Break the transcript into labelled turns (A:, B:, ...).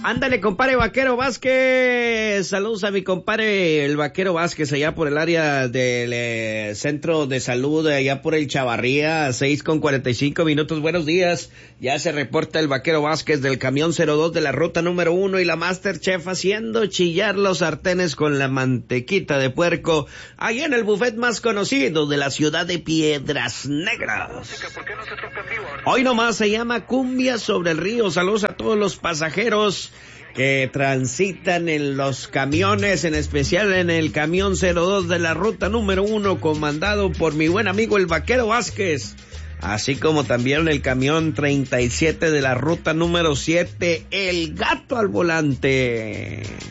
A: Ándale, compadre Vaquero Vázquez. Saludos a mi compadre el Vaquero Vázquez allá por el área del centro de salud, allá por el Chavarría, 6:45. Buenos días. Ya se reporta el Vaquero Vázquez del camión 02 de la ruta número 1 y la Masterchef haciendo chillar los sartenes con la mantequita de puerco, allá en el buffet más conocido de la ciudad de Piedras Negras. Hoy nomás se llama Cumbia sobre el Río. Saludos a todos los pasajeros que transitan en los camiones, en especial en el camión 02 de la ruta número 1, comandado por mi buen amigo el Vaquero Vázquez, así como también el camión 37 de la ruta número 7, el Gato al volante.